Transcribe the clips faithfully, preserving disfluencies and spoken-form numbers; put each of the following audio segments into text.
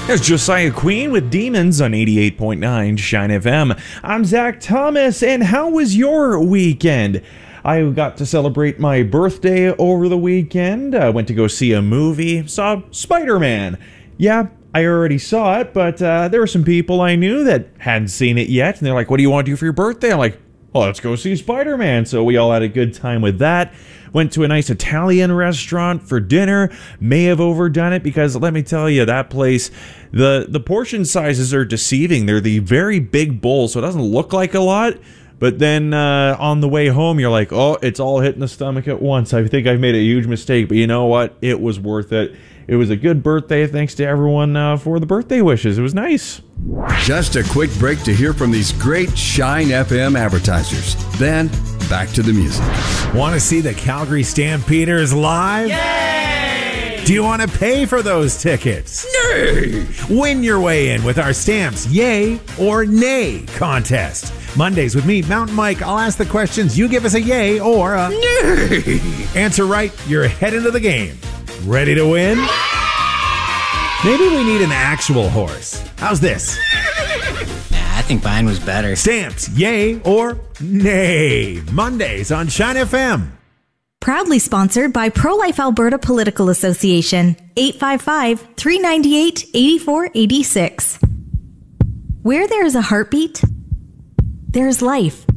There's Josiah Queen with Demons on eighty-eight point nine Shine F M. I'm Zach Thomas, and how was your weekend? I got to celebrate my birthday over the weekend. I went to go see a movie, saw Spider-Man. Yeah, I already saw it, but uh, there were some people I knew that hadn't seen it yet, and they're like, what do you want to do for your birthday? I'm like, well, let's go see Spider-Man. So we all had a good time with that. Went to a nice Italian restaurant for dinner. May have overdone it because let me tell you, that place, the, the portion sizes are deceiving. They're the very big bowls, so it doesn't look like a lot. But then uh, on the way home, you're like, oh, it's all hitting the stomach at once. I think I've made a huge mistake, but you know what? It was worth it. It was a good birthday. Thanks to everyone uh, for the birthday wishes. It was nice. Just a quick break to hear from these great Shine F M advertisers. Then, back to the music. Want to see the Calgary Stampeders live? Yay! Do you want to pay for those tickets? Nay! Win your way in with our Stamps Yay or Nay contest. Mondays with me, Mountain Mike. I'll ask the questions. You give us a yay or a nay. Answer right, you're head into the game. Ready to win? Maybe we need an actual horse. How's this? Nah, I think mine was better. Stamps, yay or nay. Mondays on Shine F M. Proudly sponsored by Pro-Life Alberta Political Association. eight five five, three nine eight, eight four eight six. Where there is a heartbeat, there is life.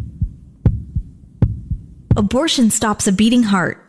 Abortion stops a beating heart.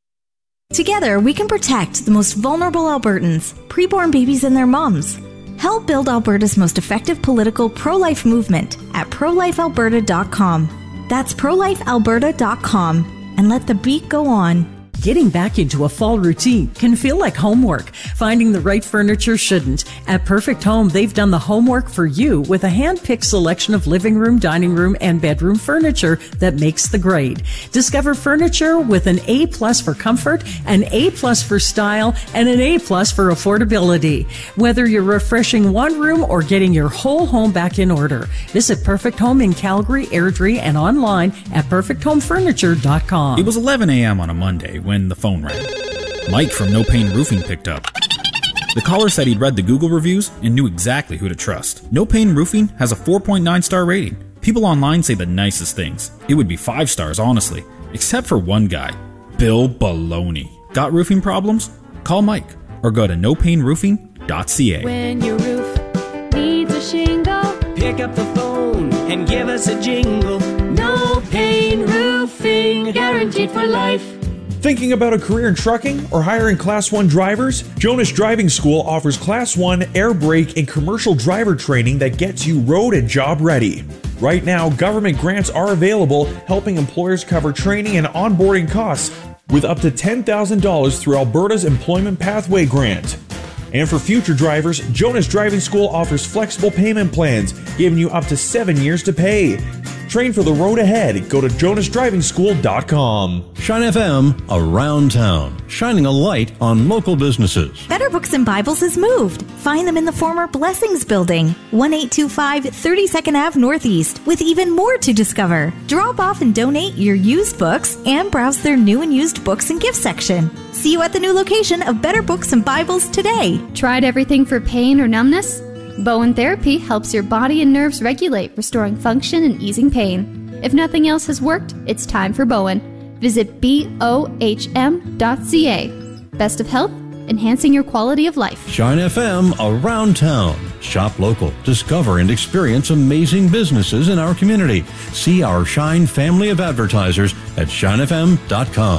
Together, we can protect the most vulnerable Albertans, preborn babies and their moms. Help build Alberta's most effective political pro-life movement at pro life alberta dot com. That's pro life alberta dot com, and let the beat go on. Getting back into a fall routine can feel like homework. Finding the right furniture shouldn't. At Perfect Home, they've done the homework for you with a hand-picked selection of living room, dining room, and bedroom furniture that makes the grade. Discover furniture with an A plus for comfort, an A plus for style, and an A plus for affordability. Whether you're refreshing one room or getting your whole home back in order, visit Perfect Home in Calgary, Airdrie, and online at perfect home furniture dot com. It was eleven a.m. on a Monday when the phone rang. Mike from No Pain Roofing picked up. The caller said he'd read the Google reviews and knew exactly who to trust. No Pain Roofing has a four point nine star rating. People online say the nicest things. It would be five stars, honestly. Except for one guy, Bill Baloney. Got roofing problems? Call Mike or go to no pain roofing dot c a. When your roof needs a shingle, Pick up the phone and give us a jingle. No Pain Roofing, guaranteed for life. Thinking about a career in trucking or hiring Class one drivers? Jonas Driving School offers Class one air brake and commercial driver training that gets you road and job ready. Right now, government grants are available, helping employers cover training and onboarding costs with up to ten thousand dollars through Alberta's Employment Pathway Grant. And for future drivers, Jonas Driving School offers flexible payment plans, giving you up to seven years to pay. Train for the road ahead. Go to jonas driving school dot com. Shine F M, around town, shining a light on local businesses. Better Books and Bibles has moved. Find them in the former Blessings Building, eighteen twenty-five thirty-second Avenue Northeast, with even more to discover. Drop off and donate your used books and browse their new and used books and gift section. See you at the new location of Better Books and Bibles today. Tried everything for pain or numbness? Bowen Therapy helps your body and nerves regulate, restoring function and easing pain. If nothing else has worked, it's time for Bowen. Visit B O H M dot C A. Best of health, enhancing your quality of life. Shine F M, around town. Shop local. Discover and experience amazing businesses in our community. See our Shine family of advertisers at shine f m dot com.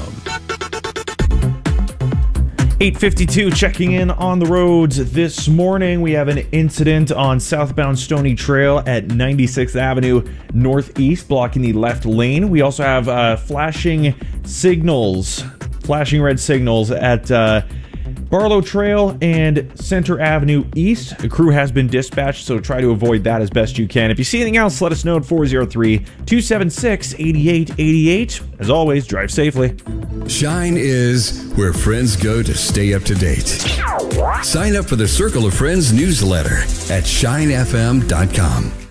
eight fifty-two, checking in on the roads this morning. We have an incident on southbound Stony Trail at ninety-sixth Avenue Northeast, blocking the left lane. We also have uh, flashing signals, flashing red signals at uh, Barlow Trail and Center Avenue East. A crew has been dispatched, so try to avoid that as best you can. If you see anything else, let us know at four oh three, two seven six, eight eight eight eight. As always, drive safely. Shine is where friends go to stay up to date. Sign up for the Circle of Friends newsletter at shine f m dot com.